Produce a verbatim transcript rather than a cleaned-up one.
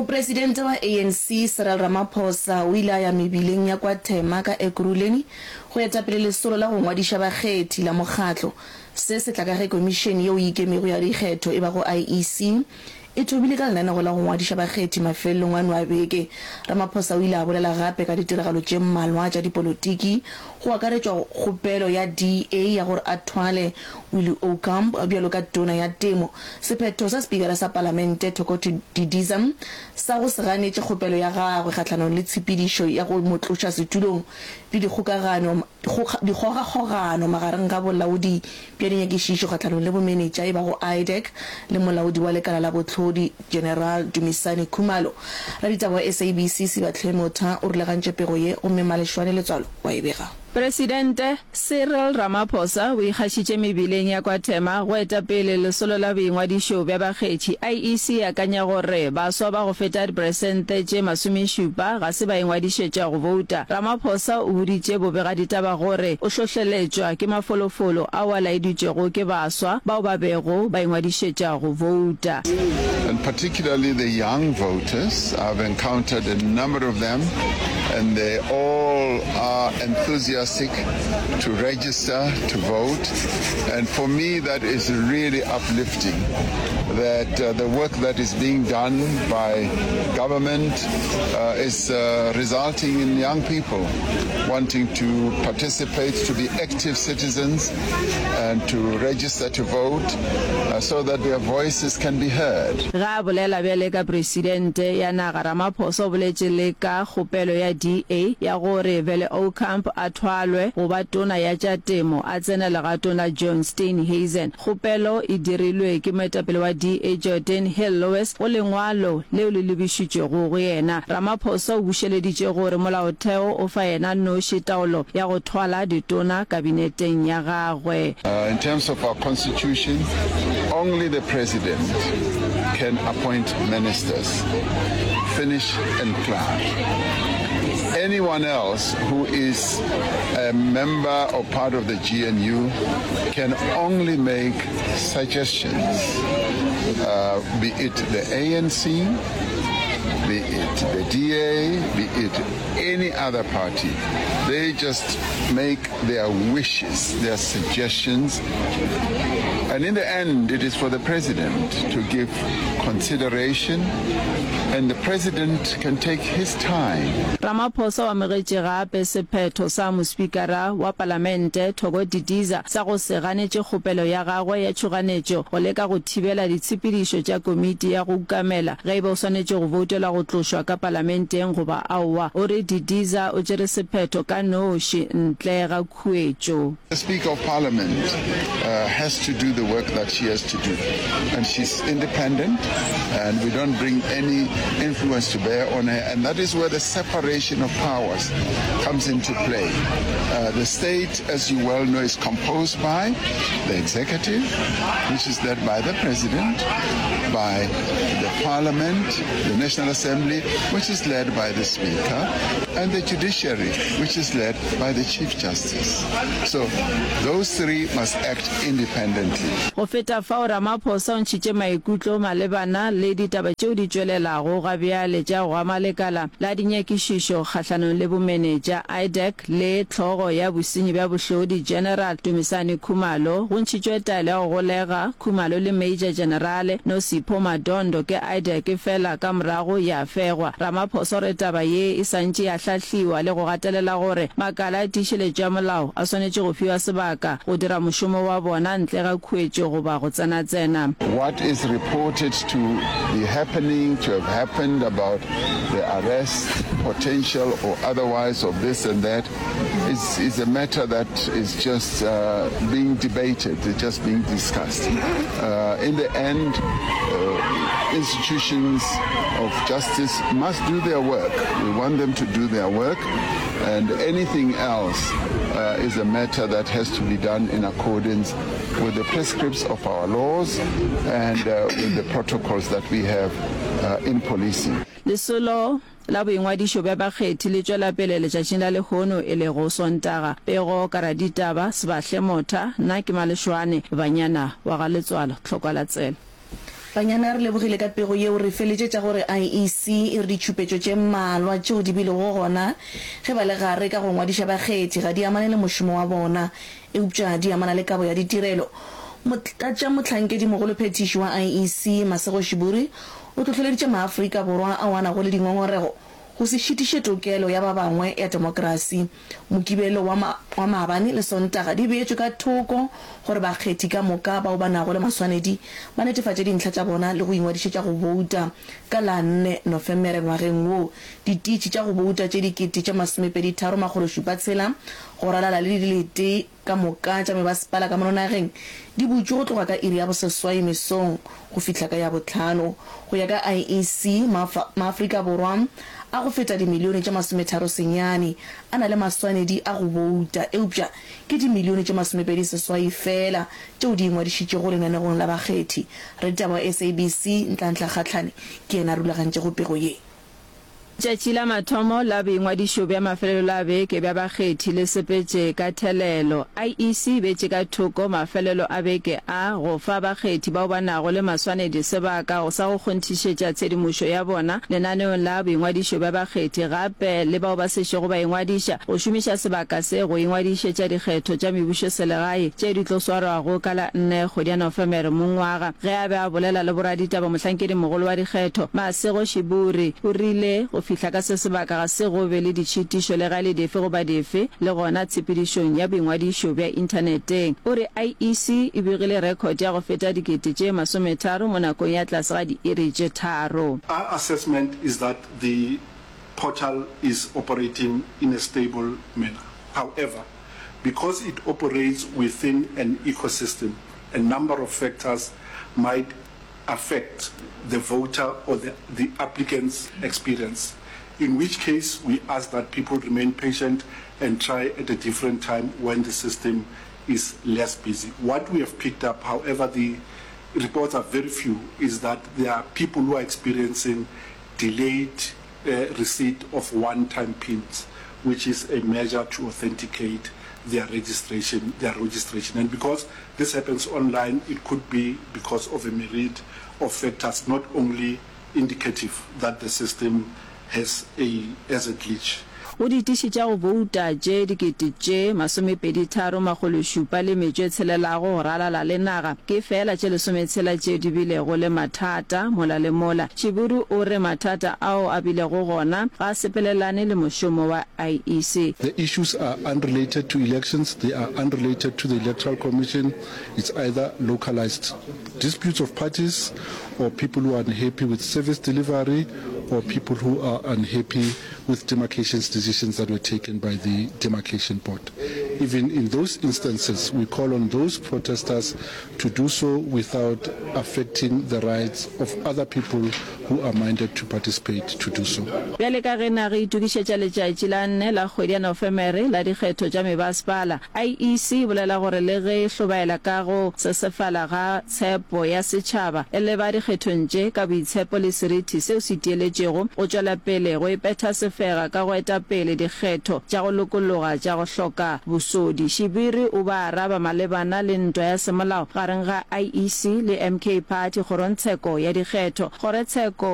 Mopresidente wa A N C Cyril Ramaphosa o ile ya mebileng ya kwa Tema ka Ekurhuleni go etapele lesolo la go ngwadiša bakgethi la mokgatlo se se tla ka ge komishene yeo e ikemego ya dikgetho e ba go I E C e thobile ka lenaneo la go ngwadiša bakgethi mafelong a wa beke. Ramaphosa o ile a bolela gape ka ditiragalo tše mmalwa tša dipolotiki go akaretšwa kgopelo ya D A ya gore a thwale Willie Oukamp bjalo ka tona ya temo. Sephetho sa spikara sa palamente Thoko Didiza sa go se ganetše kgopelo ya gagwe kgatlhanong le tshepedišo ya go motloša setulong le dikgokagano dikgogakgogano magareng ga bolaodi bja dinyakišišo kgatlhanong le bomenetša e ba go I D E C le molaodi wa lekala la botlhodi General Dumisani Khumalo. Raditaba wa S A B C Sibatlhe Motha o rulagantše pego ye o mme Malešwane Letswalo wa e bega. Presidente Cyril Ramaphosa o ikgašitše mebileng ya kwa Tema go etapele lesolo la boingwadišo bja bakgethi. I E C ya kanya gore baswa ba go feta diperesente tše masomešupa ga se ba ingwadišetša go vouta. Ramaphosa o boditše bobega ditaba gore o hlohleletšwa ke mafolofolo a wa laeditšego ke baswa bao ba bego ba ingwadišetša go vouta. And particularly the young voters, I've encountered a number of them and they all are enthusiastic to register, to vote, and for me that is really uplifting that uh, the work that is being done by government uh, is uh, resulting in young people wanting to participate, to be active citizens and to register to vote uh, so that their voices can be heard. Ga bolela bjale ka presidente ya naga Ramaphosa o boletše le ka kgopelo ya D A ya gore Willie Oukamp a thwalwe go ba tona ya tša temo a tsena legatong la John Steenhuisen. Kgopelo e dirilwe ke moetapele wa D A Jordan Hill Lewis go lengwalo leo le lebišitšego go yena. Ramaphosa o bušeleditše gore molaotheo o fa yena noši taolo ya go thwala ditona kabineteng ya gagwe. Uh, in terms of our constitution, only the president can appoint ministers, finish and clerk. Anyone else who is a member or part of the G N U can only make suggestions, uh, be it the A N C, be it the D A, be it any other party. They just make their wishes, their suggestions, and in the end it is for the president to give consideration, and the president can take his time. Ramaphosa wa megetše gape sephetho sa mospikara wa palamente Thoko Didiza sa go se ganetše kgopelo ya gagwe ya tšhoganetšo go leka go thibela ditshepedišo tša komiti ya go ukamela ge e be o swanetše go voutela go tlošwa ka palamenteng goba aowa. O re Didiza o tšere sephetho ka noši ntle ga khuetšo. The Speaker of Parliament uh, has to do the work that she has to do, and she's independent and we don't bring any influence to bear on her, and that is where the separation of powers comes into play. Uh, the state, as you well know, is composed by the executive, which is led by the president, by the parliament, the National Assembly, which is led by the speaker, and the judiciary, which is led by the Chief Justice. So those three must act independently. Go feta fao Ramaphosa o ntšhitše maikutlo malebana le ditaba tšeo di tšwelelago ga bjale tša go ama lekala la dinyakišišo kgatlhanong le bomenetša I D E C le tlhogo ya bosenyi bja bohlodi General Dumisani Khumalo. Go ntšhitšwe taelo ya go golega Khumalo le Major General Nosipho Madondo ke I D E C fela ka morago ya fegwa. Ramaphosa re taba ye e santše ya hlahliwa le go gatelela gore makala a tiišeletšo ya molao a swanetše go fiwa sebaka go dira mošomo wa bona ntle ga khuetšo goba go tsena-tsena. What is reported to be happening, to have happened about the arrest, potential or otherwise of this and that, is, is a matter that is just uh, being debated, it's just being discussed. Uh, in the end, uh, institutions of justice must do their work. We want them to do their work, and anything else uh, is a matter that has to be done in accordance with the prescripts of our laws and uh, with the protocols that we have uh, in policing. Lesolo la boingwadišo bja bakgethi le tšwela pele letšatšing la lehono e le go Sontaga. Pego ka ra ditaba Sibatlhe Motha, nna ke Malešwane, banyana wa ga Letswalo, tlhokwa la tsela. Banyana re lebogile ka pego yeo re feletše gore I E C e re ditšhupetšo tše mmalwa tšeo di bile go gona ge ba le gare ka go ngwadiša bakgethi ga di amane le mošomo wa bona eupša di amana le kabo ya ditirelo. Motlatša mohlankedi mogolo phetiši wa I E C Masego Shiburi o tlhotlheleditše maAforika Borwa a wana go le dingongorego go se šitiše tokelo ya ba bangwe ya demokrasi. Mokibelo wa ma, wa maabane le Sontaga di beetšwe ka thoko gore bakgethi ka moka bao ba nago le maswanedi ba netefatše dintlha tša bona le go ingwadišetša go bouta ka la nne Nofemere ngwageng wo. Dititši tša go bouta tše dikete tša masomepedi tharo magolo šupa tshela go ralala le dilete ka moka tša mebasepala ka mononageng di butšwe go tloga ka iri ya boseswai mesong go fihla ka ya botlhano. Go ya ka I E C maAforika Borwa a go feta dimilione tša masometharo senyane a na le maswanedi a go bouta eupša ke dimilione tša masomepedi seswai fela tšeo di ingwadišitše go lenanegong la bakgethi. Re taba S A B C Ntlanhla Kgatlhane ke ena rulagantše go pego ye. Tšatši la mathomo la boingwadišo bja mafelelo la beke bja bakgethi le sepetše ka thelelo. I E C betše ka thoko mafelelo a beke a go fa bakgethi bao ba nago le maswanedi sebaka go sa go kgonthišetša tshedimošo ya bona lenaneong la boingwadišo bja bakgethi gape le bao ba sešego ba ingwadiša go šomiša sebaka se go ingwadišetša dikgetho tša mebušo selegae tše di tlo swarwago ka la nne kgwedi ya Nofemere mongwaga. Ge a be a bolela le boraditaba mohlankedi mogolo wa dikgetho Masego Shiburi o rile go fihla ka se sebaka ga se go be le ditšhitišo le ga le defe go ba defe le gona tshepedišong ya boingwadišo bja inthaneteng. O re I E C e begile rekhodi ya go feta dikete tše masometharo mo nakong ya tlase ga diiri tše tharo. Our assessment is that the portal is operating in a stable manner. However, because it operates within an ecosystem, a number of factors might affect the voter or the, the applicant's experience, in which case we ask that people remain patient and try at a different time when the system is less busy. What we have picked up, however, the reports are very few, is that there are people who are experiencing delayed uh, receipt of one-time pins, which is a measure to authenticate their registration, their registration. And because this happens online, it could be because of a myriad of factors, not only indicative that the system has a as a glitch. O ditiši tša go bouta tše dikete tše masomepedi tharo magolo šupa le metšo e tshelelago go ralala le naga ke fela tše lesometshela tše di bilego le mathata mola le mola. Shiburu o re mathata ao a bilego gona ga sepelelane le mošomo wa I E C. The issues are unrelated to elections, they are unrelated to the Electoral Commission. It's either localized disputes of parties or people who are unhappy with service delivery or people who are unhappy with demarcations decisions that were taken by the demarcation board. Even in those instances, we call on those protesters to do so without affecting the rights of other people who are minded to participate to do so. Bjale ka ge naga e itukišetša letšatši la nne la kgwedi ya Nofemere la dikgetho tša mebasepala, I E C bolela gore le ge hlobaela ka go sesefala ga tshepo ya setšhaba e leba dikgethong tše ka boitshepo le seriti seo se tieletšego go tšwela pele go ipetha sefega ka go eta pele dikgetho tša go lokologa tša go hloka bosodi. Shibiri o ba araba malebana le ntwa ya semolao gareng ga I E C le M K Party kgorontsheko ya dikgetho. Kgorotsheko